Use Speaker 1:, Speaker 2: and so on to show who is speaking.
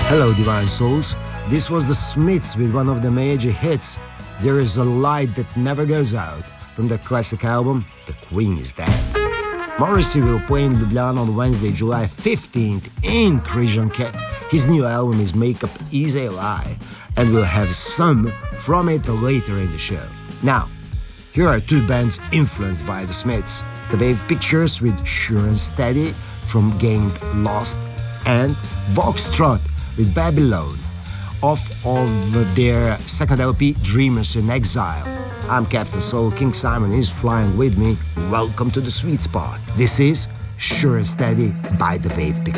Speaker 1: Hello, Divine Souls. This was the Smiths with one of the major hits, There Is a Light That Never Goes Out, from the classic album, The Queen Is Dead. Morrissey will play in Ljubljana on Wednesday, July 15th in Križanke. His new album is Makeup Is a Lie, and we'll have some from it later in the show. Now, here are two bands influenced by the Smiths. The Wave Pictures with Sure and Steady from Gained Lost, and Voxtrot with Babylon, off of their second LP, Dreamers in Exile. I'm Captain Soul, King Simon is flying with me. Welcome to the sweet spot. This is Sure and Steady by the Wave Pictures.